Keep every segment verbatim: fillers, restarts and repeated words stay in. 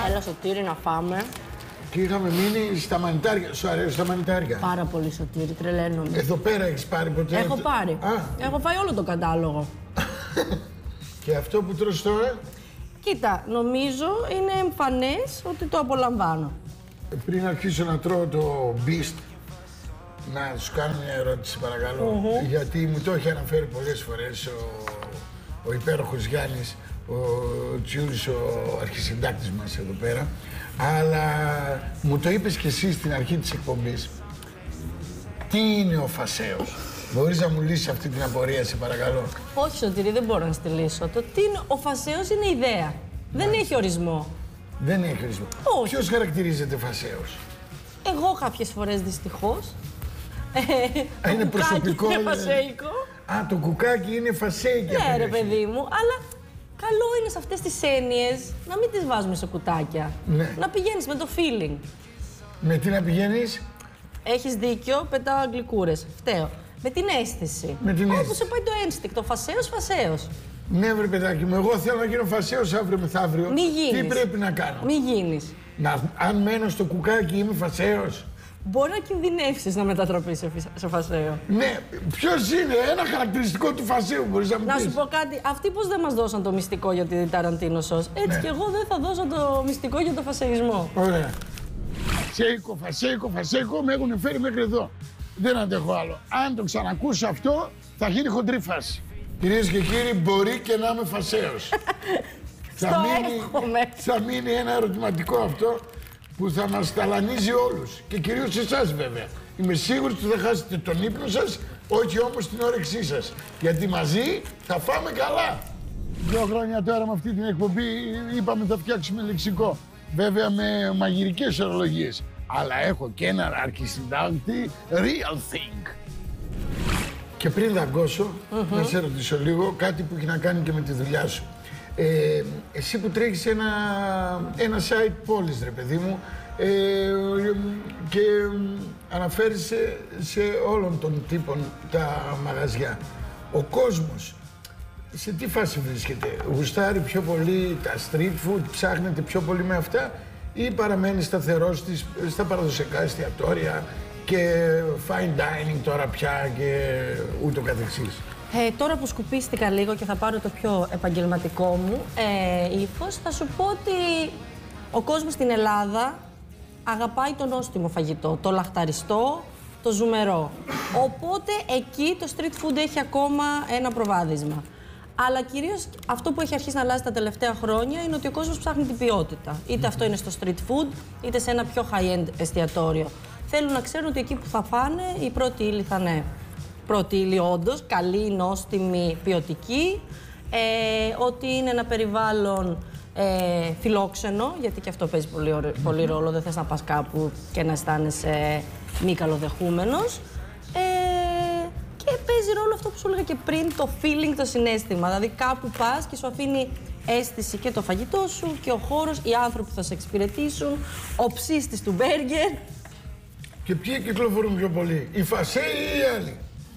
Έλα Σωτήρη να φάμε. Και είχαμε μείνει στα μανιτάρια. Σου αρέσουν τα μανιτάρια? Πάρα πολύ Σωτήρη, τρελαίνομαι. Εδώ πέρα έχεις πάρει ποτέ? Έχω πάρει. Α. Έχω φάει όλο τον κατάλογο. Και αυτό που τρως τώρα? Κοίτα, νομίζω είναι εμφανές ότι το απολαμβάνω. Πριν αρχίσω να τρώω το Beast, να σου κάνω μια ερώτηση παρακαλώ. Mm-hmm. Γιατί μου το έχει αναφέρει πολλές φορές ο, ο υπέροχος Γιάννης, ο Τσιούρης, ο αρχισυντάκτης μας εδώ πέρα. Αλλά μου το είπες και εσύ στην αρχή της εκπομπής. Τι είναι ο φασέος? Μπορείς να μου λύσεις αυτή την απορία, σε παρακαλώ? Όχι Σωτήρη, δεν μπορώ να στη λύσω. Το τι είναι ο φασέος είναι ιδέα. Δεν Μάλιστα. έχει ορισμό. Δεν έχει ορισμό. Όχι. Ποιος χαρακτηρίζεται φασέος? Εγώ κάποιες φορές δυστυχώς. Α, είναι προσωπικό. Είναι φασέικο. Α, το κουκάκι είναι φασέικο. Ναι, ρε παιδί μου, αλλά καλό είναι σε αυτές τις έννοιες να μην τις βάζουμε σε κουτάκια. Ναι. Να πηγαίνεις με το feeling. Με τι να πηγαίνεις? Έχεις δίκιο, πετάω αγγλικούρες. Φταίω. Με την αίσθηση. Με την Όπου αίσθηση. σε πάει το ένστικτο. Φασέος, φασέος. Ναι, βρε παιδάκι μου, εγώ θέλω να γίνω φασέος αύριο μεθαύριο. Μη γίνεις. Τι πρέπει να κάνω? Μη γίνεις. Να, αν μένω στο κουκάκι είμαι φασέος? Μπορεί να κινδυνεύσεις να μετατραπείς σε, φυ- σε φασαίο. Ναι, ποιος είναι ένα χαρακτηριστικό του φασέου, μπορείς να μου Να πεις? σου πω κάτι, αυτοί πώς δεν μας δώσαν το μυστικό για τη Ταραντίνο σως, έτσι Ναι. κι εγώ δεν θα δώσω το μυστικό για το φασεϊσμό. Ωραία. Φασέικο, φασέικο, φασέικο, με έχουν φέρει μέχρι εδώ. Δεν αντέχω άλλο. Αν το ξανακούσω αυτό, θα γίνει χοντρή φάση. Κυρίες και κύριοι, μπορεί και να είμαι φασέος. θα, Στο μείνει, εύχομαι. θα μείνει ένα ερωτηματικό αυτό που θα μας ταλανίζει όλους. Και κυρίως εσάς βέβαια. Είμαι σίγουρος ότι θα χάσετε τον ύπνο σας, όχι όμως την όρεξή σας. Γιατί μαζί θα φάμε καλά. Δύο χρόνια τώρα με αυτή την εκπομπή είπαμε θα φτιάξουμε λεξικό. Βέβαια με μαγειρικές ορολογίες. Αλλά έχω και έναν αρχισυντάκτη real thing. Και πριν δαγκώσω, mm-hmm. να σε ρωτήσω λίγο κάτι που έχει να κάνει και με τη δουλειά σου. Ε, εσύ που τρέχεις ένα, ένα site πόλης, ρε παιδί μου, ε, και αναφέρεσαι σε όλων των τύπων τα μαγαζιά. Ο κόσμος, σε τι φάση βρίσκεται? Γουστάρει πιο πολύ τα street food, ψάχνεται πιο πολύ με αυτά ή παραμένει σταθερός στις, στα παραδοσιακά εστιατόρια και fine dining τώρα πια και ούτω καθεξής? Ε, τώρα που σκουπίστηκα λίγο και θα πάρω το πιο επαγγελματικό μου ε, ύφος, θα σου πω ότι ο κόσμος στην Ελλάδα αγαπάει το νόστιμο φαγητό, το λαχταριστό, το ζουμερό. Οπότε εκεί το street food έχει ακόμα ένα προβάδισμα. Αλλά κυρίως αυτό που έχει αρχίσει να αλλάζει τα τελευταία χρόνια είναι ότι ο κόσμος ψάχνει την ποιότητα. Είτε αυτό είναι στο street food, είτε σε ένα πιο high-end εστιατόριο. Θέλουν να ξέρουν ότι εκεί που θα πάνε η πρώτη ύλη θα είναι πρώτη ύλη όντως, καλή, νόστιμη, ποιοτική. Ε, ότι είναι ένα περιβάλλον ε, φιλόξενο, γιατί και αυτό παίζει πολύ, ωραίο, πολύ ρόλο. Δεν θες να πας κάπου και να αισθάνεσαι μη καλοδεχούμενος. Ε, και παίζει ρόλο αυτό που σου έλεγα και πριν, το feeling, το συναίσθημα. Δηλαδή κάπου πας και σου αφήνει αίσθηση και το φαγητό σου και ο χώρος, οι άνθρωποι που θα σε εξυπηρετήσουν, ο ψίστης του μπέργκερ. Και ποιοι κυκλοφορούν πιο πολύ, οι φασέοι ή οι άλλοι?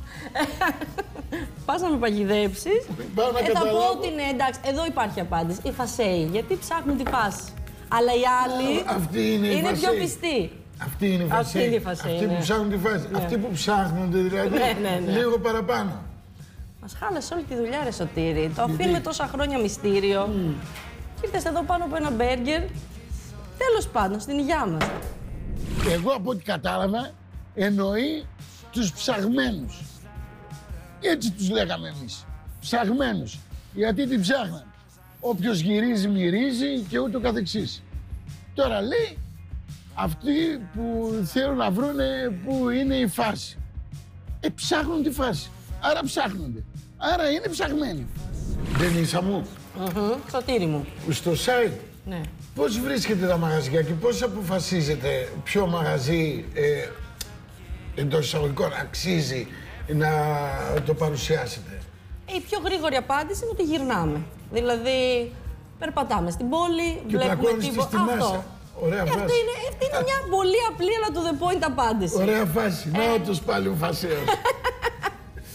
Πας να με παγιδέψεις. Πάω να ε, θα καταλάβω. πω ότι ναι, εντάξει, εδώ υπάρχει απάντηση. Οι φασέοι, γιατί ψάχνουν τη φάση. Αλλά οι άλλοι Α, αυτοί είναι, οι είναι πιο φασέοι. πιστοί. Αυτοί είναι οι Αυτοί φασέοι. είναι οι φασέοι, Αυτοί ναι. που ψάχνουν τη φάση. Ναι. Αυτοί που ψάχνονται δηλαδή Ναι, ναι, ναι. λίγο παραπάνω. Μας χάλασε όλη τη δουλειά, ρε Σωτήρη. Το αφήνουμε τόσα χρόνια μυστήριο. Mm. Και ήρθες εδώ πάνω από ένα μπέργκερ. Τέλος πάντων, στην υγειά μας. Εγώ από ό,τι κατάλαβα εννοεί τους ψαγμένους. Έτσι τους λέγαμε εμείς. Ψαγμένους. Γιατί την ψάχναν? Όποιος γυρίζει μυρίζει και ούτω καθεξής. Τώρα λέει αυτοί που θέλουν να βρούνε που είναι η φάση. Ε, ψάχνουν τη φάση. Άρα ψάχνονται. Άρα είναι ψαγμένοι. Δεν είσαι μου. Mm-hmm. Σωτήρη μου. Στο site Ναι. πώς βρίσκετε τα μαγαζιά και πώς αποφασίζετε ποιο μαγαζί ε, εντός εισαγωγικών αξίζει να το παρουσιάσετε? Η πιο γρήγορη απάντηση είναι ότι γυρνάμε. Δηλαδή, περπατάμε στην πόλη, Και βλέπουμε πλακώνεις τίποτα. στη μάσα. Αυτό. Ωραία Και φάση. αυτή είναι, αυτή είναι μια πολύ απλή αλλά to the point απάντηση. Ωραία φάση. Να τους πάλι ο φασέος.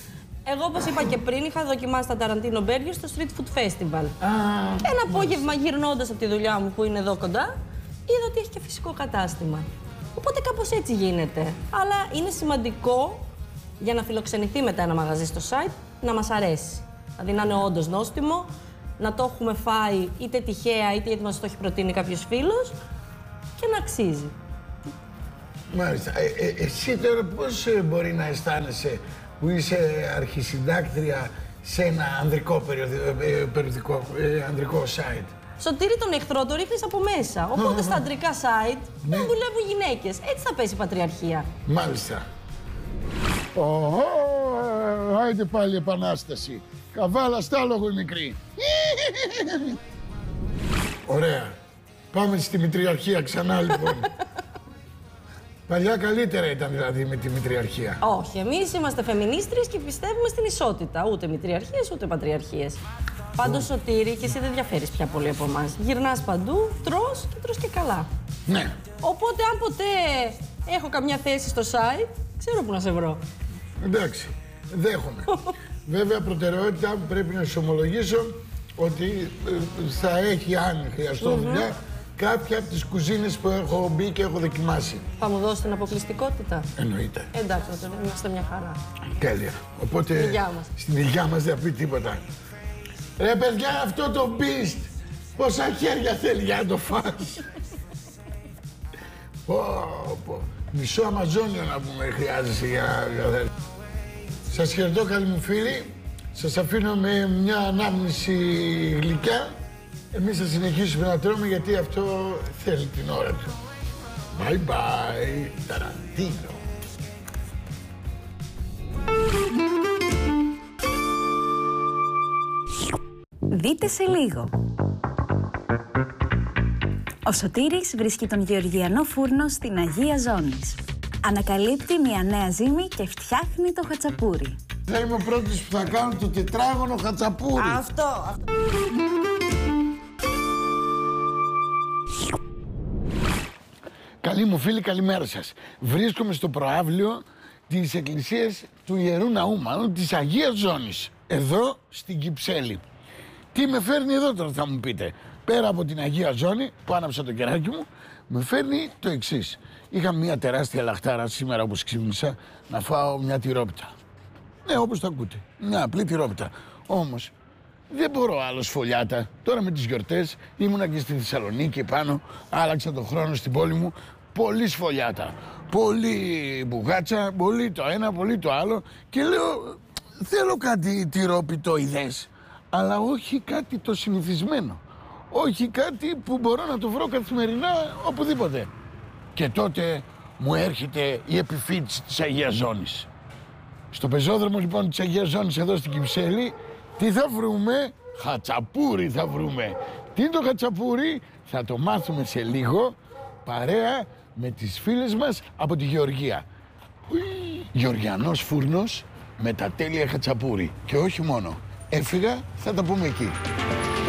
Εγώ, όπως είπα και πριν, είχα δοκιμάσει τα Ταραντίνο Μπέργκερ στο Street Food Festival. Α, Ένα απόγευμα γυρνώντας από τη δουλειά μου που είναι εδώ κοντά, είδα ότι έχει και φυσικό κατάστημα. Οπότε κάπως έτσι γίνεται. Αλλά είναι σημαντικό για να φιλοξενηθεί μετά ένα μαγαζί στο site να μας αρέσει. Δηλαδή να είναι όντως νόστιμο, να το έχουμε φάει είτε τυχαία είτε γιατί μας το έχει προτείνει κάποιος φίλος και να αξίζει. Μάλιστα. Ε, ε, εσύ τώρα πώς ε, μπορεί να αισθάνεσαι που είσαι αρχισυντάκτρια σε ένα ανδρικό περιοδικό, ε, περιοδικό ε, ανδρικό site? Σωτήρη, τον εχθρό το ρίχνεις από μέσα. Οπότε στα αντρικά site Ναι. δεν δουλεύουν γυναίκες. Έτσι θα πέσει η πατριαρχία. Μάλιστα. Ω, άιντε πάλι επανάσταση. Καβάλα στάλογο η μικρή. Ωραία. Πάμε στη μητριαρχία ξανά λοιπόν. Παλιά καλύτερα ήταν δηλαδή με τη μητριαρχία. Όχι, εμείς είμαστε φεμινίστριες και πιστεύουμε στην ισότητα. Ούτε μητριαρχίες ούτε πατριαρχίες. Πάντως, Σωτήρη, και εσύ δεν διαφέρεις πια πολύ από εμάς. Γυρνάς παντού, τρως και τρως και καλά. Ναι. Οπότε, αν ποτέ έχω καμιά θέση στο site, ξέρω που να σε βρω. Εντάξει, δέχομαι. Βέβαια, προτεραιότητα που πρέπει να σου ομολογήσω ότι ε, θα έχει, αν χρειαστώ δουλειά, κάποια από τις κουζίνες που έχω μπει και έχω δοκιμάσει. Θα μου δώσει την αποκλειστικότητα. Εννοείται. Εντάξει, τότε είμαστε μια χαρά. Τέλεια. Οπότε Στην υγειά μας. στην υγειά μας δεν θα πει τίποτα. Ρε παιδιά, αυτό το beast, πόσα χέρια θέλει για να το φας. πω, πω. Μισό Αμαζόνιο να πούμε χρειάζεσαι για να... Σας χαιρετώ καλοί μου φίλοι. Σας αφήνω με μια ανάμνηση γλυκιά. Εμείς θα συνεχίσουμε να τρώμε γιατί αυτό θέλει την ώρα του. Bye bye, Ταραντίνο. Δείτε σε λίγο. Ο Σωτήρης βρίσκει τον γεωργιανό φούρνο στην Αγία Ζώνης. Ανακαλύπτει μια νέα ζύμη και φτιάχνει το χατσαπούρι. Θα είμαι ο πρώτος που θα κάνω το τετράγωνο χατσαπούρι. Αυτό, αυτό. Καλοί μου φίλοι, καλημέρα σας. Βρίσκομαι στο προαύλιο της εκκλησίας του Ιερού Ναού, μάλλον της Αγίας Ζώνης, εδώ στην Κυψέλη. Τι με φέρνει εδώ τώρα θα μου πείτε? Πέρα από την Αγία Ζώνη που άναψα το κεράκι μου, με φέρνει το εξής. Είχα μια τεράστια λαχτάρα σήμερα όπως ξύπνησα να φάω μια τυρόπιτα. Ναι, όπως το ακούτε, μια απλή τυρόπιτα. Όμως δεν μπορώ άλλο σφολιάτα. Τώρα με τις γιορτές ήμουνα και στη Θεσσαλονίκη πάνω, άλλαξα τον χρόνο στην πόλη μου. Πολύ σφολιάτα, πολύ μπουγάτσα, πολύ το ένα, πολύ το άλλο. Και λέω, θέλω κάτι τυρόπιτοειδές, αλλά όχι κάτι το συνηθισμένο. Όχι κάτι που μπορώ να το βρω καθημερινά οπουδήποτε. Και τότε μου έρχεται η επιφύτηση της Αγίας Ζώνης. Στο πεζόδρομο λοιπόν της Αγίας Ζώνης εδώ στην Κυψέλη, τι θα βρούμε? Χατσαπούρι θα βρούμε. Τι είναι το χατσαπούρι? Θα το μάθουμε σε λίγο, παρέα με τις φίλες μας από τη Γεωργία. Γεωργιανός φούρνος με τα τέλεια χατσαπούρι. Και όχι μόνο. Έφυγα, θα τα πούμε εκεί.